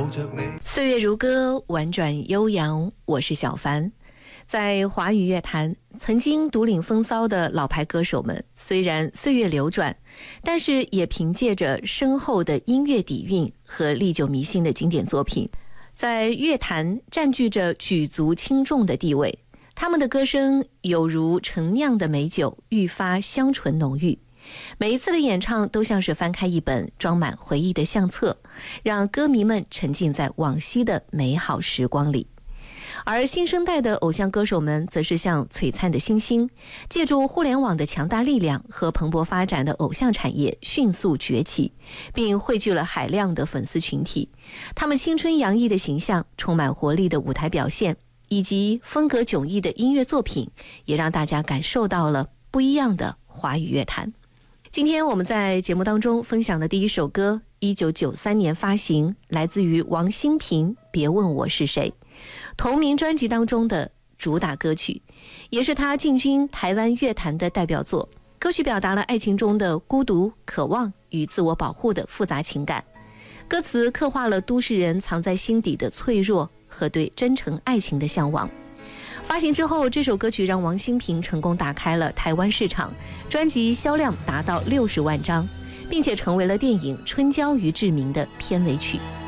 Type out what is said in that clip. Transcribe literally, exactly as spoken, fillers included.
岁月如歌，婉转悠扬，我是小凡。在华语乐坛曾经独领风骚的老牌歌手们，虽然岁月流转，但是也凭借着深厚的音乐底蕴和历久弥新的经典作品，在乐坛占据着举足轻重的地位。他们的歌声有如陈酿的美酒，愈发香醇浓郁。每一次的演唱都像是翻开一本装满回忆的相册，让歌迷们沉浸在往昔的美好时光里。而新生代的偶像歌手们则是像璀璨的星星，借助互联网的强大力量和蓬勃发展的偶像产业迅速崛起，并汇聚了海量的粉丝群体。他们青春洋溢的形象，充满活力的舞台表现，以及风格迥异的音乐作品，也让大家感受到了不一样的华语乐坛。今天我们在节目当中分享的第一首歌，一九九三年发行，来自于王馨平《别问我是谁》，同名专辑当中的主打歌曲，也是他进军台湾乐坛的代表作。歌曲表达了爱情中的孤独、渴望与自我保护的复杂情感，歌词刻画了都市人藏在心底的脆弱和对真诚爱情的向往。发行之后，这首歌曲让王馨平成功打开了台湾市场，专辑销量达到六十万张，并且成为了电影《春娇与志明》的片尾曲。